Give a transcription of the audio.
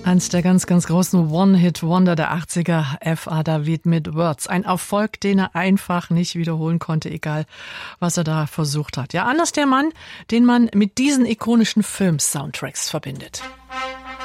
Eins der ganz, ganz großen One-Hit-Wonder der 80er, F.A. David mit Words. Ein Erfolg, den er einfach nicht wiederholen konnte, egal was er da versucht hat. Ja, anders der Mann, den man mit diesen ikonischen Film-Soundtracks verbindet.